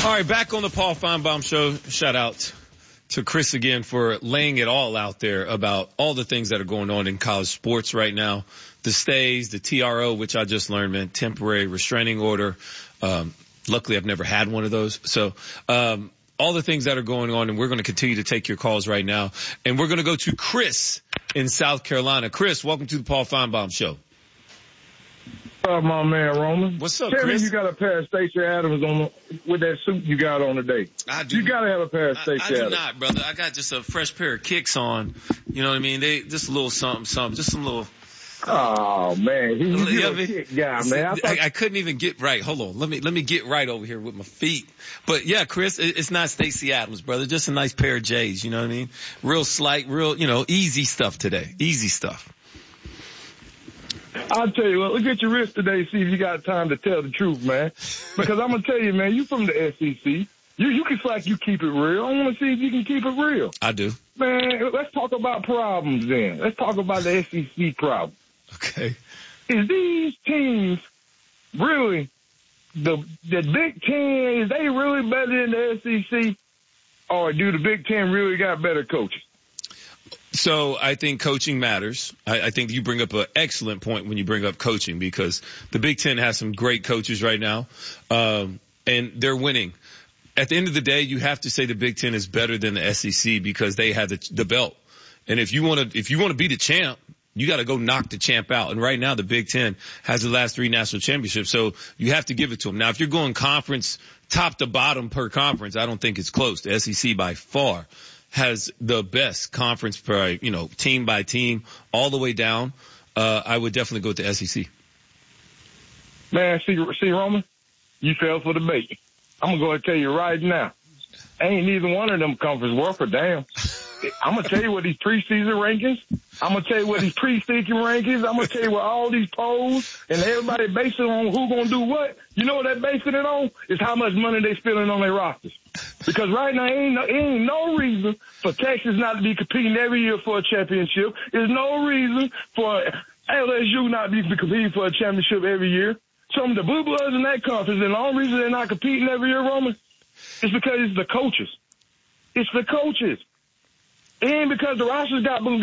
All right, back on the Paul Feinbaum Show. Shout out to Chris again for laying it all out there about all the things that are going on in college sports right now. The stays, the TRO, which I just learned meant temporary restraining order. Luckily, I've never had one of those. So all the things that are going on, and we're going to continue to take your calls right now. And we're going to go to Chris in South Carolina. Chris, welcome to the Paul Feinbaum Show. What's up, my man, Roman? What's up, Tell Chris? me you got a pair of Stacey Adams on with that suit you got on today. I do. You got to have a pair of Stacey Adams. I do not, brother. I got just a fresh pair of kicks on. You know what I mean? They just a little something, just some little. Oh man, he's a kick guy, man. I couldn't even get right. Hold on, let me get right over here with my feet. But yeah, Chris, it's not Stacey Adams, brother. Just a nice pair of J's. You know what I mean? Real slight, real easy stuff today. Easy stuff. I'll tell you what, look at your wrist today, see if you got time to tell the truth, man. Because I'm going to tell you, man, you from the SEC. You can slack, you keep it real. I want to see if you can keep it real. I do. Man, let's talk about problems then. Let's talk about the SEC problem. Okay. Is these teams really, the Big Ten, is they really better than the SEC? Or do the Big Ten really got better coaches? So I think coaching matters. I think you bring up an excellent point when you bring up coaching because the Big Ten has some great coaches right now, and they're winning. At the end of the day, you have to say the Big Ten is better than the SEC because they have the belt. And if you want to be the champ, you got to go knock the champ out. And right now, the Big Ten has the last 3 national championships, so you have to give it to them. Now, if you're going conference top to bottom per conference, I don't think it's close. The SEC by far has the best conference per, team by team all the way down. I would definitely go with the SEC. Man, see, Roman, you fell for the bait. I'm going to go and tell you right now. Ain't neither one of them conferences worth a damn. I'm going to tell you what these preseason rankings, I'm going to tell you what these preseason rankings, I'm going to tell you what all these polls and everybody basing it on who going to do what. You know what they're basing it on? Is how much money they spending on their rosters. Because right now, ain't no reason for Texas not to be competing every year for a championship. There's no reason for LSU not to be competing for a championship every year. Some of the Blue Bloods in that conference, and the only reason they're not competing every year, Roman, is because it's the coaches. It's the coaches. And because the rosters got